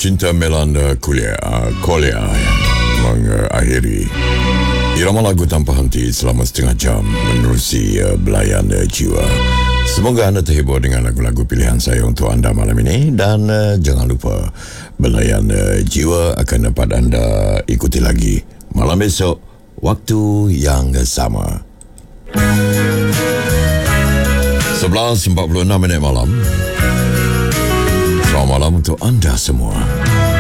cinta melanda kuliah mengakhiri. Irama lagu tanpa henti selama setengah jam menerusi belayan jiwa. Semoga anda terhibur dengan lagu-lagu pilihan saya untuk anda malam ini. Dan jangan lupa, belayan jiwa akan dapat anda ikuti lagi malam besok, waktu yang sama. 11.46 malam. Selamat malam untuk anda semua.